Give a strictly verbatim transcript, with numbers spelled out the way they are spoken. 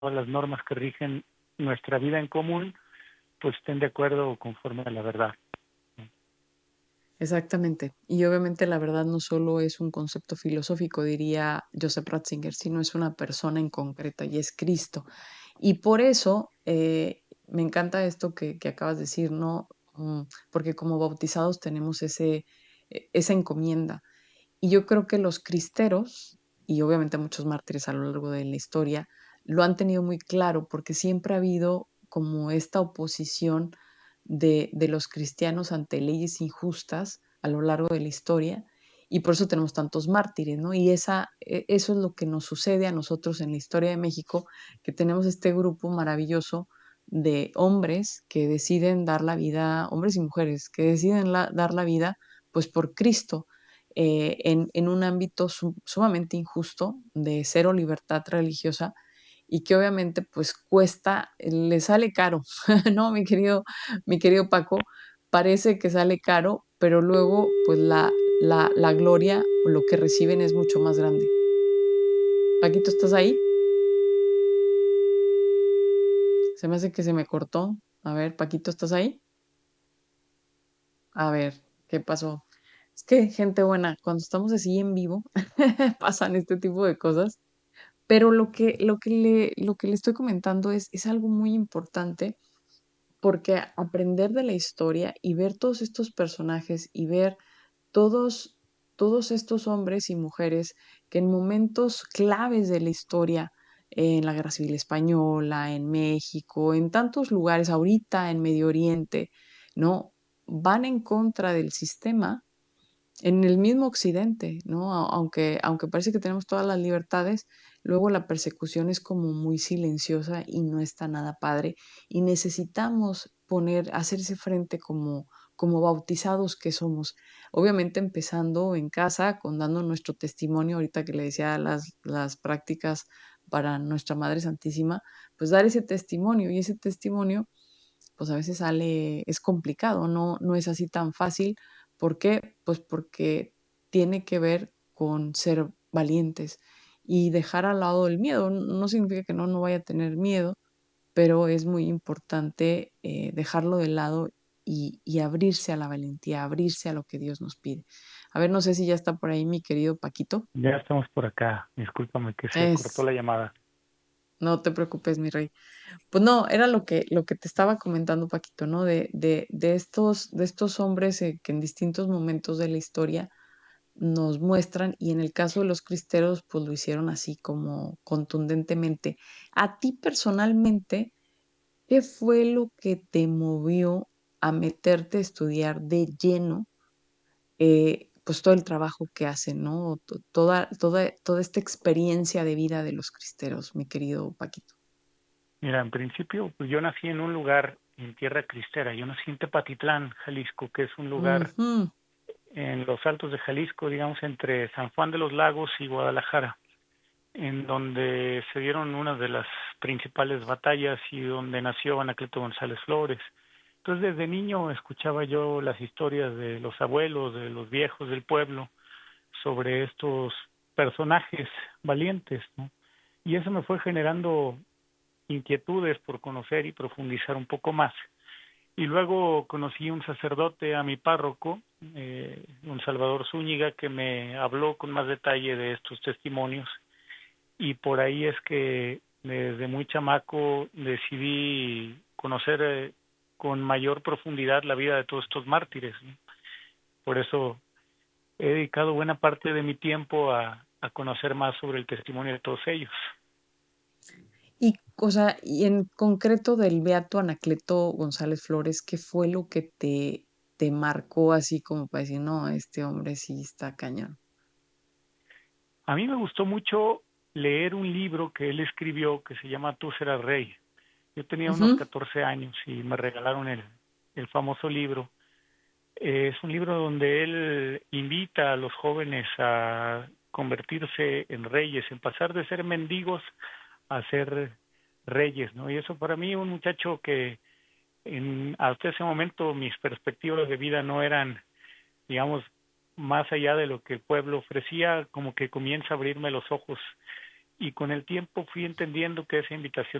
todas las normas que rigen nuestra vida en común, pues estén de acuerdo conforme a la verdad. Exactamente. Y obviamente la verdad no solo es un concepto filosófico, diría Joseph Ratzinger, sino es una persona en concreto y es Cristo. Y por eso eh, me encanta esto que, que acabas de decir, ¿no? Mm, Porque como bautizados tenemos ese, e- esa encomienda. Y yo creo que los cristeros, y obviamente muchos mártires a lo largo de la historia, lo han tenido muy claro porque siempre ha habido como esta oposición de, de los cristianos ante leyes injustas a lo largo de la historia y por eso tenemos tantos mártires, ¿no? Y esa, e- eso es lo que nos sucede a nosotros en la historia de México, que tenemos este grupo maravilloso de hombres que deciden dar la vida, hombres y mujeres, que deciden la- dar la vida pues por Cristo eh, en, en, un ámbito su, sumamente injusto de cero libertad religiosa y que obviamente pues cuesta, le sale caro, ¿no? Mi querido, mi querido Paco, parece que sale caro, pero luego pues la, la, la gloria o lo que reciben es mucho más grande. Paquito, ¿estás ahí? Se me hace que se me cortó. A ver, Paquito, ¿estás ahí? A ver, ¿qué pasó? Es que, gente buena, cuando estamos así en vivo, pasan este tipo de cosas. Pero lo que, lo que le, lo que le estoy comentando es, es algo muy importante porque aprender de la historia y ver todos estos personajes y ver todos, todos estos hombres y mujeres que en momentos claves de la historia, en la Guerra Civil Española, en México, en tantos lugares, ahorita en Medio Oriente, ¿no? Van en contra del sistema en el mismo occidente, ¿no? A- Aunque, aunque parece que tenemos todas las libertades, luego la persecución es como muy silenciosa y no está nada padre. Y necesitamos poner, hacer ese frente como, como bautizados que somos. Obviamente empezando en casa, con dando nuestro testimonio, ahorita que le decía las, las prácticas para nuestra Madre Santísima, pues dar ese testimonio y ese testimonio pues a veces sale, es complicado, no, no es así tan fácil. ¿Por qué? Pues porque tiene que ver con ser valientes y dejar al lado el miedo. No significa que no, no vaya a tener miedo, pero es muy importante eh, dejarlo de lado y, y abrirse a la valentía, abrirse a lo que Dios nos pide. A ver, no sé si ya está por ahí mi querido Paquito. Ya estamos por acá. Discúlpame que se cortó Es, la llamada. no te preocupes, mi rey. Pues no, era lo que, lo que te estaba comentando, Paquito, ¿no? De, de, de estos, de estos hombres eh, que en distintos momentos de la historia nos muestran, y en el caso de los cristeros, pues lo hicieron así como contundentemente. A ti personalmente, ¿qué fue lo que te movió a meterte a estudiar de lleno, eh, pues todo el trabajo que hacen, ¿no? To- Toda, toda, toda esta experiencia de vida de los cristeros, mi querido Paquito. Mira, en principio, pues yo nací en un lugar en tierra cristera. Yo nací en Tepatitlán, Jalisco, que es un lugar Ujú. en los altos de Jalisco, digamos, entre San Juan de los Lagos y Guadalajara, en donde se dieron una de las principales batallas y donde nació Anacleto González Flores. Entonces, desde niño escuchaba yo las historias de los abuelos, de los viejos del pueblo, sobre estos personajes valientes, ¿no? Y eso me fue generando inquietudes por conocer y profundizar un poco más. Y luego conocí un sacerdote, a mi párroco, eh, un Salvador Zúñiga, que me habló con más detalle de estos testimonios. Y por ahí es que desde muy chamaco decidí conocer eh, con mayor profundidad la vida de todos estos mártires, ¿no? Por eso he dedicado buena parte de mi tiempo a, a conocer más sobre el testimonio de todos ellos. Y, o sea, y en concreto del beato Anacleto González Flores, ¿qué fue lo que te, te marcó así como para decir, no, este hombre sí está cañón? A mí me gustó mucho leer un libro que él escribió que se llama Tú serás rey. Yo tenía unos Ujú. catorce años y me regalaron el, el famoso libro. Eh, es un libro donde él invita a los jóvenes a convertirse en reyes, en pasar de ser mendigos a ser reyes, ¿no? Y eso para mí, un muchacho que en, hasta ese momento mis perspectivas de vida no eran, digamos, más allá de lo que el pueblo ofrecía, como que comienza a abrirme los ojos y con el tiempo fui entendiendo que esa invitación